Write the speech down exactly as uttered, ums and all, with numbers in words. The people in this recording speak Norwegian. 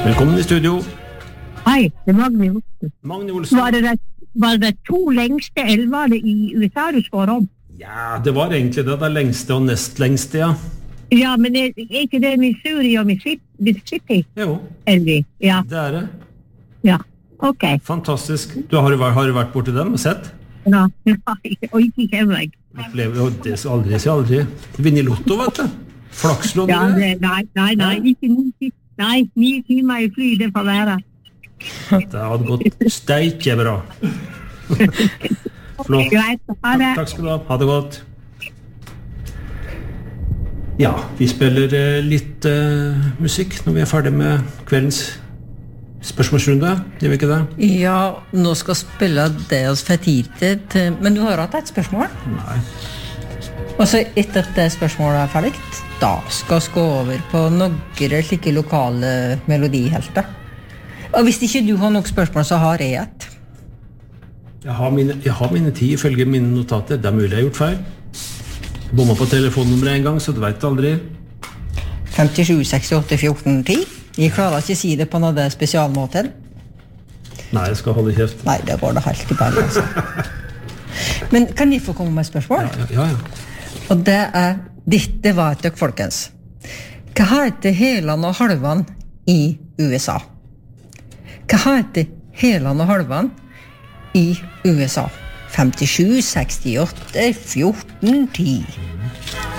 Velkommen i studio. Hei, det er Magne Olsen. Magne Olsen. Var det, var det to lengste elvene i U S A du spør om? Ja, det var egentlig det. Det lengste og nest lengste, ja. Ja, men er, er ikke det Missouri og Mississippi? Jo, Elvi, ja. det er det. Ja, ok. Fantastisk. Du har, har du vært borti dem og sett? Ja, nei, og ikke kjenner jeg. Opplever jo det skal aldri si aldri. Vinn i lotto, vet du. Flakslån. Ja, det, nei, nei, nei, ikke ni, nei, ni timer i fly, det får være. Det hadde gått steike bra. Flott. Greit, ha det. Takk skal du ha. Ha det godt. Ja, vi spiller eh, litt eh, musikk når vi er ferdig med kveldens spørsmålsrunde. Gjør vi ikke det? Ja, nå skal spille det oss for tid til, men du har hatt et spørsmål? Nei. Og så etter at det spørsmålet er ferdig, da skal vi gå over på noen slike lokale melodihelter. Og hvis ikke du har noen spørsmål, så har jeg et. Jeg har mine, jeg har mine ti ifølge mine notater. Det er mulig jeg har gjort feil. Bomma på telefonnummeret en gang, så du vet aldri. femtisju sekstiåtte fjorten ti. Jeg klarer ikke å si det på noe spesialmåte. Nei, jeg skal holde kjeft. Nei, det går det helt i bare, altså. Men kan jeg få komme med et spørsmål? Ja, ja, ja. Og det er, dette vet dere, folkens. Hva heter helan og halvan i U S A? Hva heter helan og halvan i U S A? femtisju sekstiåtte fjorten ti.